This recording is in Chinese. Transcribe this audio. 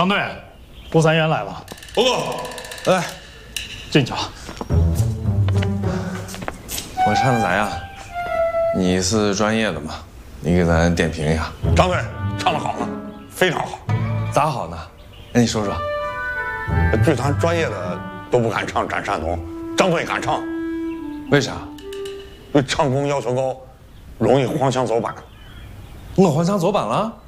张队，顾三元来了。 报告。 来， 进去吧。 我唱的咋样？你是专业的嘛，你给咱点评一下。 张队唱得好呢，非常好。 咋好呢？那你说说。 剧团专业的都不敢唱《斩山童》，张队敢唱。 为啥？ 因为唱功要求高，容易黄腔走板。 我黄腔走板了？